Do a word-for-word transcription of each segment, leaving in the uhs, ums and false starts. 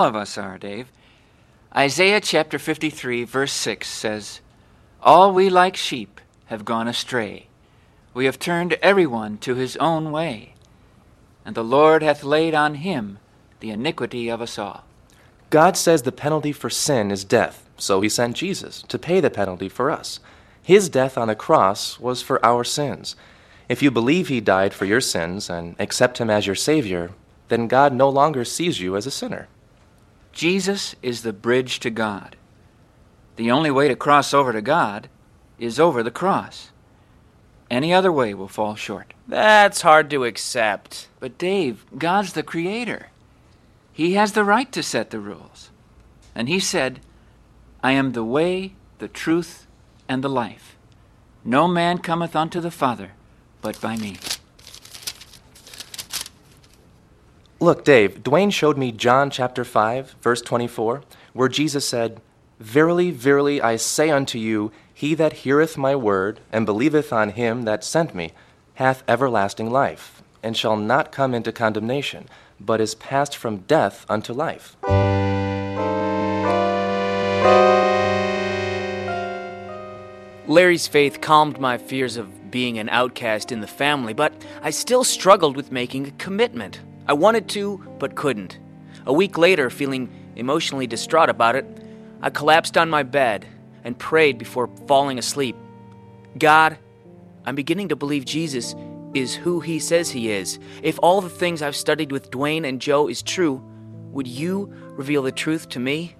All of us are, Dave. Isaiah chapter fifty-three, verse six says, "All we like sheep have gone astray. We have turned everyone to his own way. And the Lord hath laid on him the iniquity of us all." God says the penalty for sin is death, so he sent Jesus to pay the penalty for us. His death on the cross was for our sins. If you believe he died for your sins and accept him as your Savior, then God no longer sees you as a sinner. Jesus is the bridge to God. The only way to cross over to God is over the cross. Any other way will fall short. That's hard to accept. But Dave, God's the Creator. He has the right to set the rules. And he said, "I am the way, the truth, and the life. No man cometh unto the Father but by me." Look, Dave, Dwayne showed me John chapter five, verse twenty-four, where Jesus said, "Verily, verily, I say unto you, he that heareth my word, and believeth on him that sent me, hath everlasting life, and shall not come into condemnation, but is passed from death unto life." Larry's faith calmed my fears of being an outcast in the family, but I still struggled with making a commitment. I wanted to, but couldn't. A week later, feeling emotionally distraught about it, I collapsed on my bed and prayed before falling asleep. God, I'm beginning to believe Jesus is who he says he is. If all the things I've studied with Dwayne and Joe is true, would you reveal the truth to me?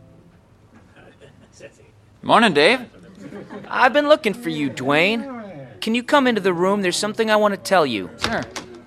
Morning, Dave. I've been looking for you, Dwayne. Can you come into the room? There's something I want to tell you. Sure.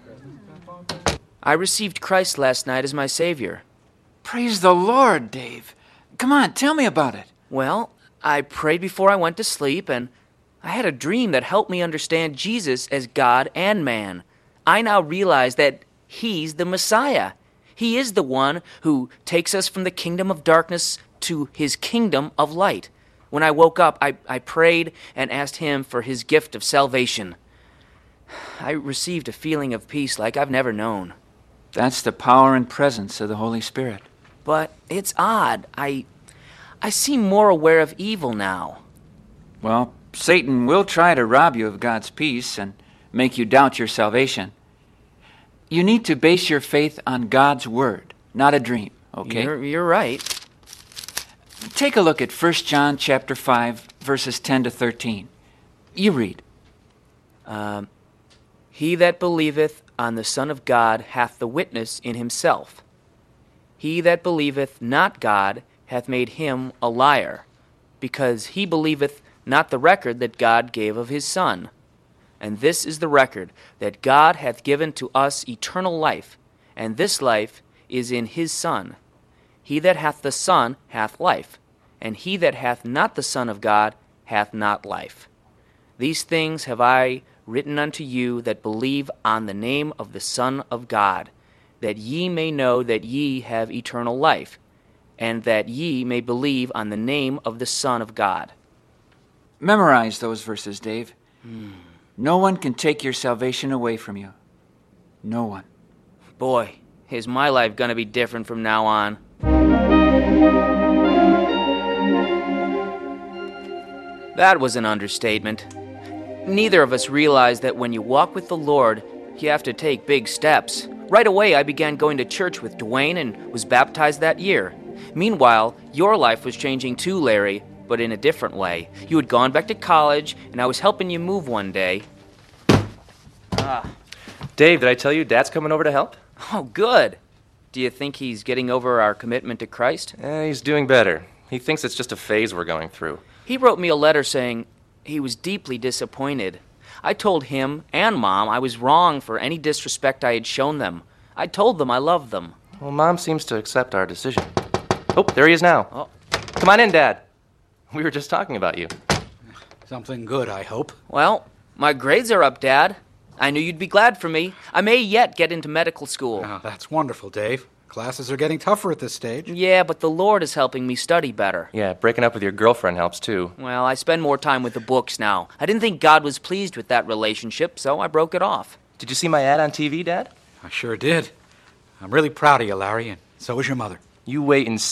I received Christ last night as my Savior. Praise the Lord, Dave. Come on, tell me about it. Well, I prayed before I went to sleep, and I had a dream that helped me understand Jesus as God and man. I now realize that he's the Messiah. He is the one who takes us from the kingdom of darkness to his kingdom of light. When I woke up, I, I prayed and asked him for his gift of salvation. I received a feeling of peace like I've never known. That's the power and presence of the Holy Spirit. But it's odd. I, I seem more aware of evil now. Well, Satan will try to rob you of God's peace and make you doubt your salvation. You need to base your faith on God's Word, not a dream, okay? You're, you're right. Take a look at First John chapter five, verses ten to thirteen. You read. Um, He that believeth on the Son of God hath the witness in himself. He that believeth not God hath made him a liar, because he believeth not the record that God gave of his Son. And this is the record, that God hath given to us eternal life, and this life is in his Son. He that hath the Son hath life, and he that hath not the Son of God hath not life. These things have I written unto you that believe on the name of the Son of God, that ye may know that ye have eternal life, and that ye may believe on the name of the Son of God. Memorize those verses, Dave. Hmm. No one can take your salvation away from you. No one. Boy, is my life going to be different from now on. That was an understatement. Neither of us realized that when you walk with the Lord, you have to take big steps. Right away, I began going to church with Dwayne and was baptized that year. Meanwhile, your life was changing too, Larry, but in a different way. You had gone back to college, and I was helping you move one day. Ah. Dave, did I tell you Dad's coming over to help? Oh, good. Do you think he's getting over our commitment to Christ? Eh, he's doing better. He thinks it's just a phase we're going through. He wrote me a letter saying he was deeply disappointed. I told him and Mom I was wrong for any disrespect I had shown them. I told them I loved them. Well, Mom seems to accept our decision. Oh, there he is now. Oh. Come on in, Dad. We were just talking about you. Something good, I hope. Well, my grades are up, Dad. I knew you'd be glad for me. I may yet get into medical school. Oh, that's wonderful, Dave. Classes are getting tougher at this stage. Yeah, but the Lord is helping me study better. Yeah, breaking up with your girlfriend helps, too. Well, I spend more time with the books now. I didn't think God was pleased with that relationship, so I broke it off. Did you see my ad on T V, Dad? I sure did. I'm really proud of you, Larry, and so is your mother. You wait and